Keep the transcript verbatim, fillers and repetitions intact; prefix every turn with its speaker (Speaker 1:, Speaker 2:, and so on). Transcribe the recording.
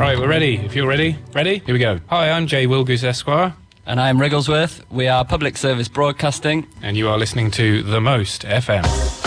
Speaker 1: Right, we're ready. If you're ready, ready? Here we go. Hi, I'm Jay Wilgoose Esquire.
Speaker 2: And I'm Wrigglesworth. We are Public Service Broadcasting.
Speaker 1: And you are listening to The Most F M.